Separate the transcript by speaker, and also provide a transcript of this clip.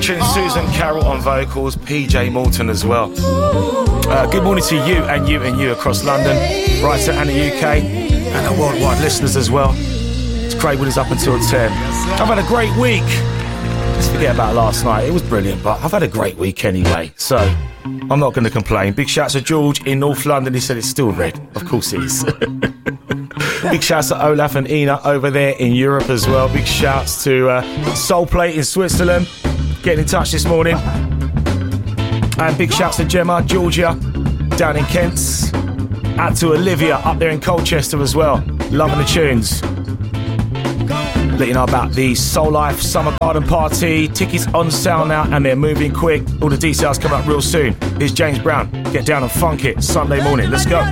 Speaker 1: featuring Susan Carroll on vocals, PJ Morton as well. Good morning to you and you and you across London, Brighton and the UK, and our worldwide listeners as well. It's Craig Willis up until 10. I've had a great week. Let's forget about last night. It was brilliant, but I've had a great week anyway, so I'm not going to complain. Big shouts to George in North London. He said it's still red. Of course it is. Big shouts to Olaf and Ina over there in Europe as well. Big shouts to Soul Plate in Switzerland, getting in touch this morning. And big shouts to Gemma, Georgia, down in Kent. Out to Olivia up there in Colchester as well. Loving the tunes. Let you know about the Soul Life Summer Garden Party. Tickets on sale now and they're moving quick. All the details come up real soon. Here's James Brown. Get down and funk it Sunday morning. Let's go.